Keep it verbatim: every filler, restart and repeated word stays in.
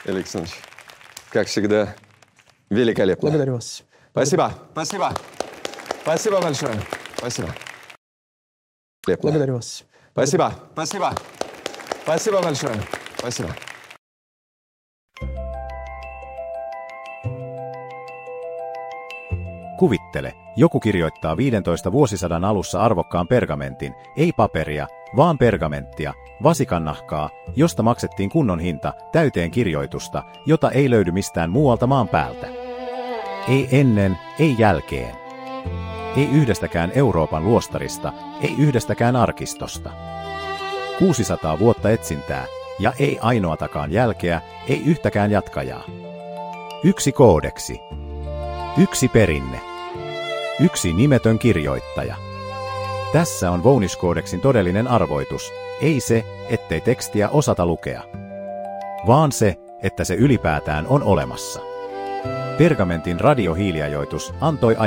Александрович, как всегда, великолепно. Благодарю вас. Спасибо, спасибо. Спасибо большое. Спасибо. Великолепно. Благодарю вас. Спасибо, спасибо. Спасибо большое. Спасибо. Kuvittele, joku kirjoittaa viidentoista vuosisadan alussa arvokkaan pergamentin, ei paperia, vaan pergamenttia, vasikannahkaa, josta maksettiin kunnon hinta, täyteen kirjoitusta, jota ei löydy mistään muualta maan päältä. Ei ennen, ei jälkeen. Ei yhdestäkään Euroopan luostarista, ei yhdestäkään arkistosta. kuusisataa vuotta etsintää, ja ei ainoatakaan jälkeä, ei yhtäkään jatkajaa. Yksi koodeksi. Yksi perinne. Yksi nimetön kirjoittaja. Tässä on Vounish-koodeksin todellinen arvoitus, ei se, ettei tekstiä osata lukea, vaan se, että se ylipäätään on olemassa. Pergamentin radiohiiliajoitus antoi